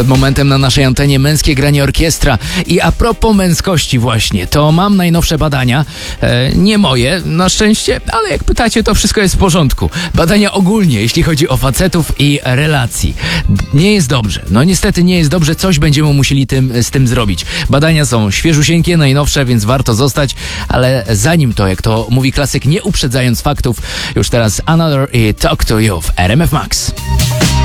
Przed momentem na naszej antenie męskie granie orkiestra. I a propos męskości właśnie, to mam najnowsze badania. Nie moje, na szczęście, ale jak pytacie, to wszystko jest w porządku. Badania ogólnie, jeśli chodzi o facetów i relacji. Nie jest dobrze. No niestety nie jest dobrze. Coś będziemy musieli z tym zrobić. Badania są świeżusieńkie, najnowsze, więc warto zostać. Ale zanim to, jak to mówi klasyk, nie uprzedzając faktów, już teraz Another i Talk to You w RMF Max.